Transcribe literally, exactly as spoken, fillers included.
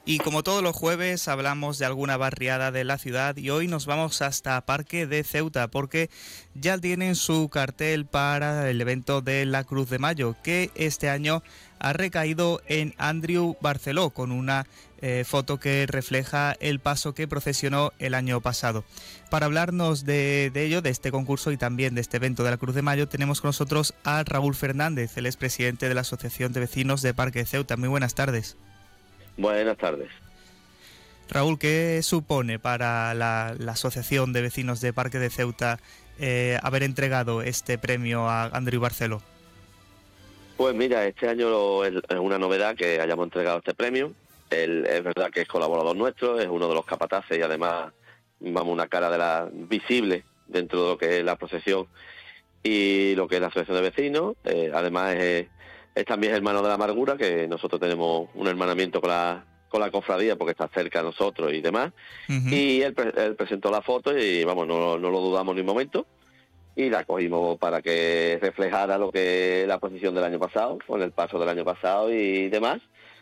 Y como todos los jueves hablamos de alguna barriada de la ciudad y hoy nos vamos hasta Parque de Ceuta porque ya tienen su cartel para el evento de la Cruz de Mayo, que este año ha recaído en Andreu Barceló con una eh, foto que refleja el paso que procesionó el año pasado. Para hablarnos de, de ello, de este concurso y también de este evento de la Cruz de Mayo, tenemos con nosotros a Raúl Fernández, el expresidente de la Asociación de Vecinos de Parque de Ceuta. Muy buenas tardes. Buenas tardes. Raúl, ¿qué supone para la, la Asociación de Vecinos de Parque de Ceuta eh, haber entregado este premio a Andreu Barceló? Pues mira, este año lo, es, es una novedad que hayamos entregado este premio. Él, es verdad que es colaborador nuestro, es uno de los capataces y además, vamos, una cara de la visible dentro de lo que es la procesión y lo que es la Asociación de Vecinos. Eh, además es, es también hermano de la amargura, que nosotros tenemos un hermanamiento con la con la cofradía porque está cerca de nosotros y demás. Uh-huh. Y él, él presentó la foto y vamos, no, no lo dudamos ni un momento y la cogimos para que reflejara lo que es la procesión del año pasado, con el paso del año pasado y demás.